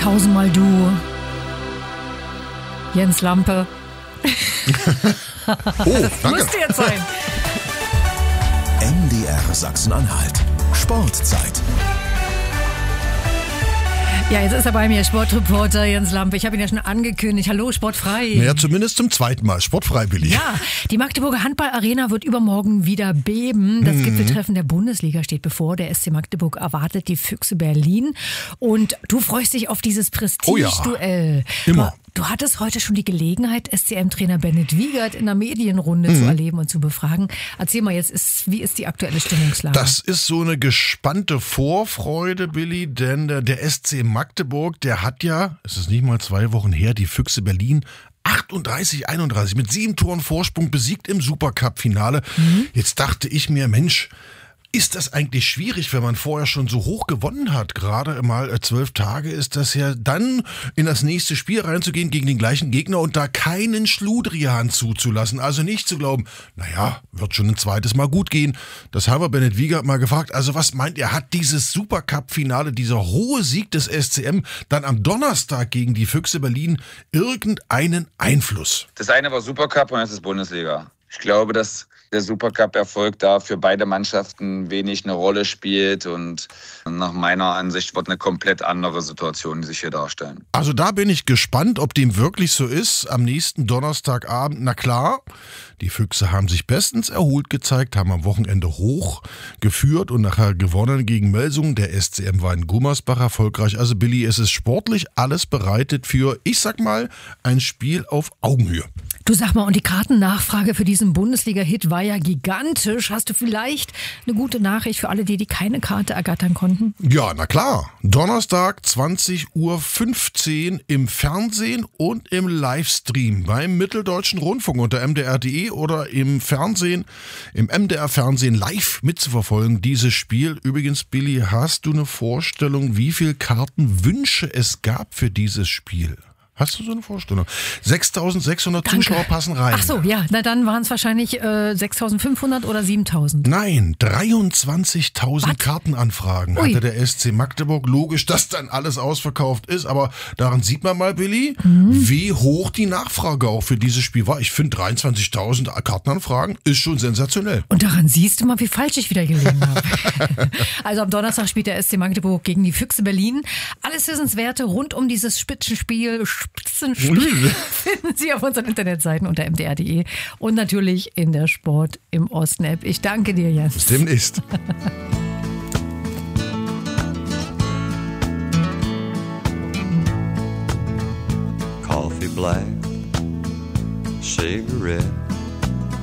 Tausendmal du. Jens Lampe. Oh, danke. Müsste jetzt sein. MDR Sachsen-Anhalt. Sportzeit. Ja, jetzt ist er bei mir, Sportreporter Jens Lampe. Ich habe ihn ja schon angekündigt. Hallo, Sportfrei. Naja, zumindest zum zweiten Mal. Sportfrei, Billy. Ja, die Magdeburger Handballarena wird übermorgen wieder beben. Das Gipfeltreffen der Bundesliga steht bevor. Der SC Magdeburg erwartet die Füchse Berlin. Und du freust dich auf dieses Prestigeduell. Oh ja, immer. Du hattest heute schon die Gelegenheit, SCM-Trainer Bennett Wiegert in der Medienrunde zu erleben und zu befragen. Erzähl mal jetzt, wie ist die aktuelle Stimmungslage? Das ist so eine gespannte Vorfreude, Billy, denn der SC Magdeburg, der hat ja, es ist nicht mal 2 Wochen her, die Füchse Berlin 38-31 mit 7 Toren Vorsprung besiegt im Supercup-Finale. Jetzt dachte ich mir, Mensch, ist das eigentlich schwierig, wenn man vorher schon so hoch gewonnen hat? Gerade mal 12 Tage ist das ja, dann in das nächste Spiel reinzugehen gegen den gleichen Gegner und da keinen Schludrian zuzulassen. Also nicht zu glauben, naja, wird schon ein zweites Mal gut gehen. Das haben wir Bennett Wiegert mal gefragt. Also was meint er, hat dieses Supercup-Finale, dieser hohe Sieg des SCM dann am Donnerstag gegen die Füchse Berlin irgendeinen Einfluss? Das eine war Supercup und das ist Bundesliga. Ich glaube, dass der Supercup-Erfolg da für beide Mannschaften wenig eine Rolle spielt und nach meiner Ansicht wird eine komplett andere Situation, die sich hier darstellen. Also da bin ich gespannt, ob dem wirklich so ist. Am nächsten Donnerstagabend, na klar, die Füchse haben sich bestens erholt gezeigt, haben am Wochenende hoch geführt und nachher gewonnen gegen Melsungen. Der SCM war in Gummersbach erfolgreich. Also Billy, es ist sportlich alles bereitet für, ich sag mal, ein Spiel auf Augenhöhe. Du sag mal, und die Kartennachfrage für diesen Bundesliga-Hit war ja gigantisch. Hast du vielleicht eine gute Nachricht für alle, die keine Karte ergattern konnten? Ja, na klar. Donnerstag 20:15 Uhr im Fernsehen und im Livestream beim Mitteldeutschen Rundfunk unter mdr.de oder im Fernsehen, im MDR-Fernsehen live mitzuverfolgen, dieses Spiel. Übrigens, Billy, hast du eine Vorstellung, wie viele Kartenwünsche es gab für dieses Spiel? Hast du so eine Vorstellung? 6.600 Zuschauer passen rein. Ach so, ja, na dann waren es wahrscheinlich 6.500 oder 7.000. Nein, 23.000 Kartenanfragen Ui. hatte der SC Magdeburg. Logisch, dass dann alles ausverkauft ist, aber daran sieht man mal, Billy, wie hoch die Nachfrage auch für dieses Spiel war. Ich finde 23.000 Kartenanfragen ist schon sensationell. Und daran siehst du mal, wie falsch ich wieder gelegen habe. Also am Donnerstag spielt der SC Magdeburg gegen die Füchse Berlin. Alles Wissenswerte rund um dieses Spitzenspiel finden Sie auf unseren Internetseiten unter mdr.de und natürlich in der Sport im Osten-App. Ich danke dir, Jens. Bis demnächst. Coffee black, cigarette,